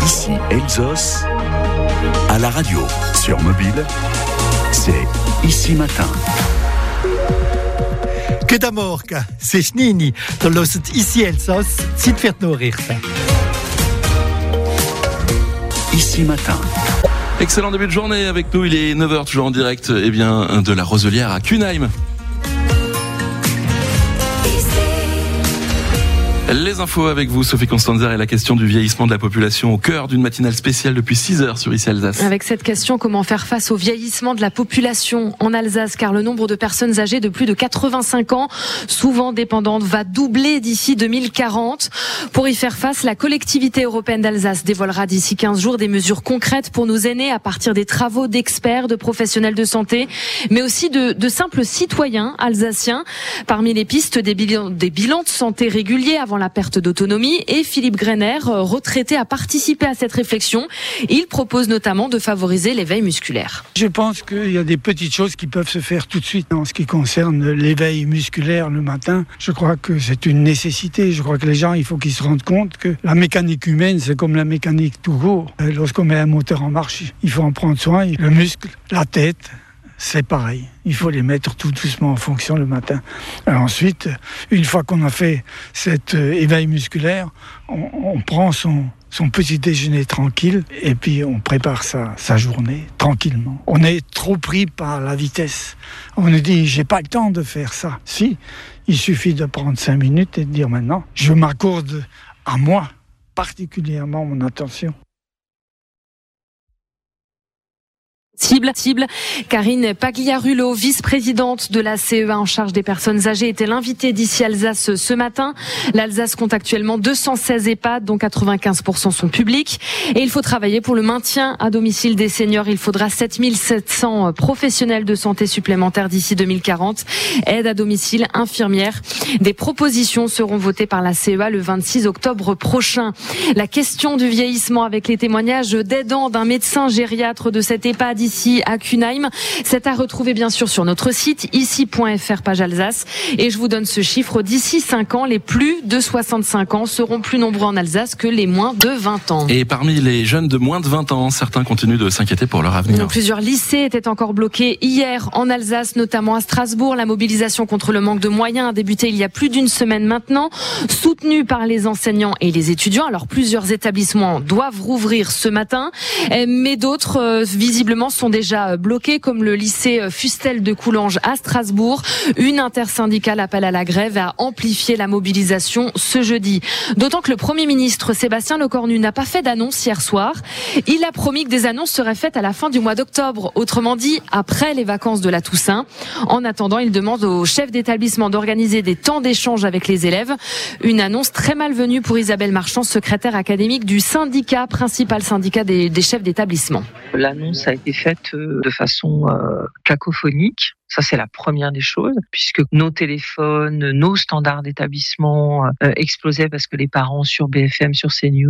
Ici Elsos, à la radio, sur mobile, c'est Ici Matin. Que d'amorca, c'est Schnini, dans l'ost Ici Elsos, Zit wird nur richten. Ici Matin. Excellent début de journée avec nous, il est 9h toujours en direct de la Roselière à Kuenheim. Les infos avec vous, Sophie Constanzer, et la question du vieillissement de la population au cœur d'une matinale spéciale depuis 6h sur Ici Alsace. Avec cette question, comment faire face au vieillissement de la population en Alsace, car le nombre de personnes âgées de plus de 85 ans, souvent dépendantes, va doubler d'ici 2040. Pour y faire face, la collectivité européenne d'Alsace dévoilera d'ici 15 jours des mesures concrètes pour nos aînés à partir des travaux d'experts, de professionnels de santé, mais aussi de simples citoyens alsaciens. Parmi les pistes, des bilans de santé réguliers avant la perte d'autonomie, et Philippe Greiner, retraité, a participé à cette réflexion. Il propose notamment de favoriser l'éveil musculaire. Je pense qu'il y a des petites choses qui peuvent se faire tout de suite. En ce qui concerne l'éveil musculaire le matin, je crois que c'est une nécessité. Je crois que les gens, il faut qu'ils se rendent compte que la mécanique humaine, c'est comme la mécanique tout court. Lorsqu'on met un moteur en marche, il faut en prendre soin. Le muscle, la tête, c'est pareil. Il faut les mettre tout doucement en fonction le matin. Alors ensuite, une fois qu'on a fait cet éveil musculaire, on prend son petit déjeuner tranquille et puis on prépare sa journée tranquillement. On est trop pris par la vitesse. On nous dit, j'ai pas le temps de faire ça. Si, il suffit de prendre 5 minutes et de dire maintenant, je m'accorde à moi particulièrement mon attention. Cible. Karine Pagliarulo, vice-présidente de la CEA en charge des personnes âgées, était l'invitée d'Ici Alsace ce matin. L'Alsace compte actuellement 216 EHPAD, dont 95% sont publics. Et il faut travailler pour le maintien à domicile des seniors. Il faudra 7700 professionnels de santé supplémentaires d'ici 2040. Aide à domicile, infirmières. Des propositions seront votées par la CEA le 26 octobre prochain. La question du vieillissement avec les témoignages d'aidants d'un médecin gériatre de cette EHPAD ici à Kuenheim. C'est à retrouver bien sûr sur notre site ici.fr page Alsace. Et je vous donne ce chiffre, d'ici 5 ans, les plus de 65 ans seront plus nombreux en Alsace que les moins de 20 ans. Et parmi les jeunes de moins de 20 ans, certains continuent de s'inquiéter pour leur avenir. Plusieurs lycées étaient encore bloqués hier en Alsace, notamment à Strasbourg. La mobilisation contre le manque de moyens a débuté il y a plus d'une semaine maintenant, soutenue par les enseignants et les étudiants. Alors plusieurs établissements doivent rouvrir ce matin, mais d'autres visiblement sont déjà bloqués, comme le lycée Fustel de Coulanges à Strasbourg. Une intersyndicale appelle à la grève et à amplifier la mobilisation ce jeudi. D'autant que le Premier ministre Sébastien Lecornu n'a pas fait d'annonce hier soir. Il a promis que des annonces seraient faites à la fin du mois d'octobre, autrement dit après les vacances de la Toussaint. En attendant, il demande aux chefs d'établissement d'organiser des temps d'échange avec les élèves. Une annonce très malvenue pour Isabelle Marchand, secrétaire académique du syndicat, principal syndicat des chefs d'établissement. L'annonce a été faite de façon cacophonique. Ça, c'est la première des choses, puisque nos téléphones, nos standards d'établissement explosaient parce que les parents sur BFM, sur CNews,